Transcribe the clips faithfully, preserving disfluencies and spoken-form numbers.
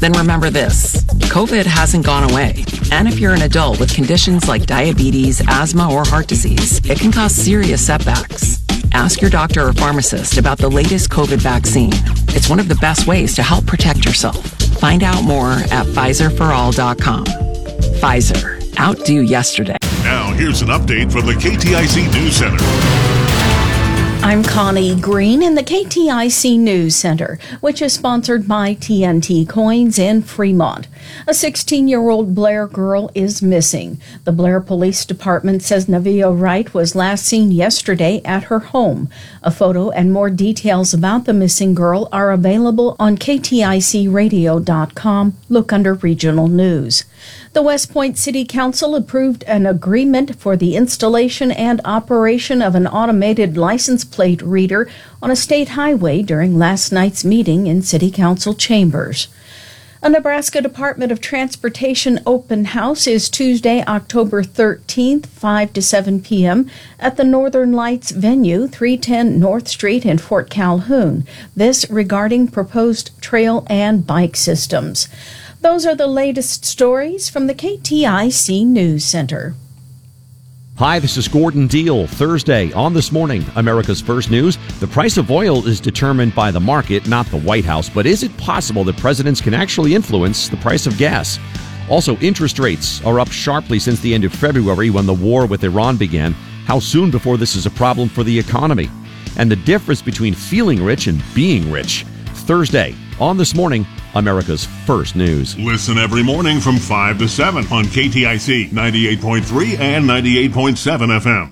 Then remember this, COVID hasn't gone away. And if you're an adult with conditions like diabetes, asthma, or heart disease, it can cause serious setbacks. Ask your doctor or pharmacist about the latest COVID vaccine. It's one of the best ways to help protect yourself. Find out more at Pfizer for all dot com. Pfizer, outdo yesterday. Now, here's an update from the K T I C News Center. I'm Connie Green in the K T I C News Center, which is sponsored by T N T Coins in Fremont. A sixteen-year-old Blair girl is missing. The Blair Police Department says Navia Wright was last seen yesterday at her home. A photo and more details about the missing girl are available on K T I C radio dot com. Look under Regional News. The West Point City Council approved an agreement for the installation and operation of an automated license plate reader on a state highway during last night's meeting in City Council chambers. A Nebraska Department of Transportation open house is Tuesday, October thirteenth, five to seven p.m. at the Northern Lights venue, three ten North Street in Fort Calhoun. This regarding proposed trail and bike systems. Those are the latest stories from the K T I C News Center. Hi, this is Gordon Deal. Thursday on This Morning, America's First News. The price of oil is determined by the market, not the White House. But is it possible that presidents can actually influence the price of gas? Also, interest rates are up sharply since the end of February when the war with Iran began. How soon before this is a problem for the economy? And the difference between feeling rich and being rich. Thursday on This Morning, America's First News. Listen every morning from five to seven on K T I C ninety-eight point three and ninety-eight point seven F M.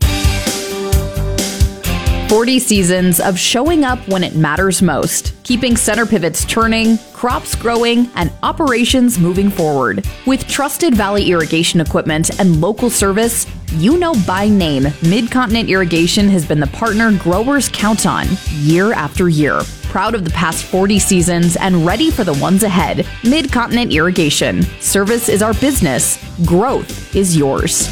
forty seasons of showing up when it matters most, keeping center pivots turning, crops growing, and operations moving forward. With trusted Valley irrigation equipment and local service, you know by name, Mid-Continent Irrigation has been the partner growers count on year after year. Proud of the past forty seasons and ready for the ones ahead. Mid-Continent Irrigation. Service is our business. Growth is yours.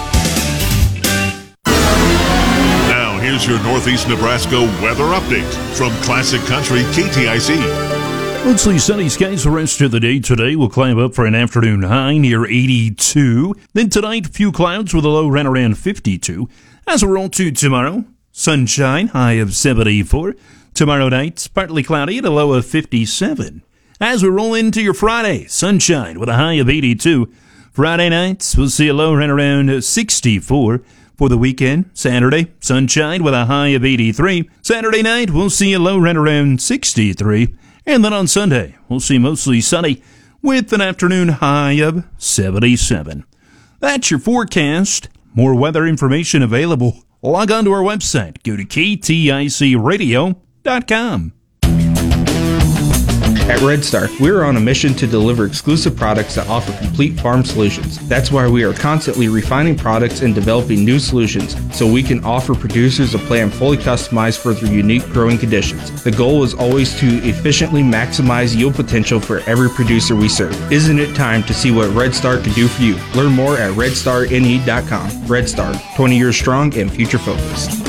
Now, here's your Northeast Nebraska weather update from Classic Country K T I C. Mostly sunny skies the rest of the day today. We'll climb up for an afternoon high near eighty-two. Then tonight, a few clouds with a low right around fifty-two. As we roll to tomorrow, sunshine, high of seventy-four. Tomorrow night, partly cloudy at a low of fifty-seven. As we roll into your Friday, sunshine with a high of eighty-two. Friday nights, we'll see a low right around sixty-four. For the weekend, Saturday, sunshine with a high of eighty-three. Saturday night, we'll see a low right around sixty-three. And then on Sunday, we'll see mostly sunny with an afternoon high of seventy-seven. That's your forecast. More weather information available. Log on to our website. Go to K T I C radio dot com. At Red Star, we are on a mission to deliver exclusive products that offer complete farm solutions. That's why we are constantly refining products and developing new solutions so we can offer producers a plan fully customized for their unique growing conditions. The goal is always to efficiently maximize yield potential for every producer we serve. Isn't it time to see what Red Star can do for you? Learn more at red star N E dot com. Red Star, twenty years strong and future focused.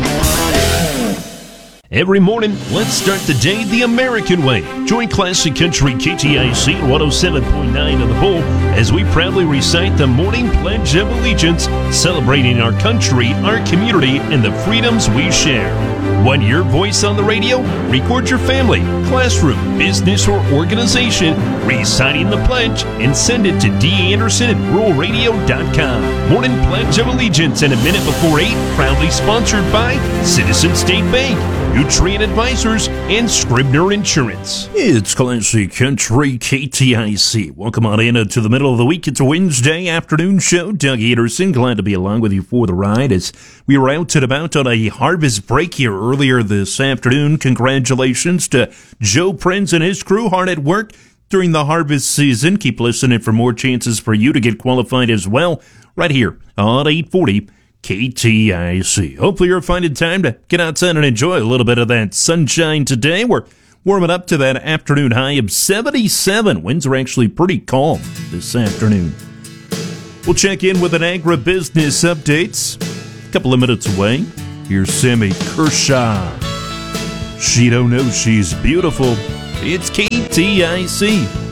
Every morning, let's start the day the American way. Join Classic Country K T I C one oh seven point nine of the Bull as we proudly recite the morning Pledge of Allegiance, celebrating our country, our community, and the freedoms we share. Want your voice on the radio? Record your family, classroom, business, or organization reciting the pledge and send it to D. Anderson at rural radio dot com. Morning Pledge of Allegiance and a minute before eight, proudly sponsored by Citizen State Bank, Nutrient Advisors, and Scribner Insurance. It's Classic Country K T I C. Welcome on in to the middle of the week. It's a Wednesday afternoon show. Doug Anderson, glad to be along with you for the ride as we were out and about on a harvest break here earlier this afternoon. Congratulations to Joe Prinz and his crew, hard at work during the harvest season. Keep listening for more chances for you to get qualified as well right here on eight forty K T I C. Hopefully you're finding time to get outside and enjoy a little bit of that sunshine today. We're warming up to that afternoon high of seventy-seven. Winds are actually pretty calm this afternoon. We'll check in with an agribusiness updates. A couple of minutes away. Here's Sammy Kershaw. She don't know she's beautiful. It's K T I C.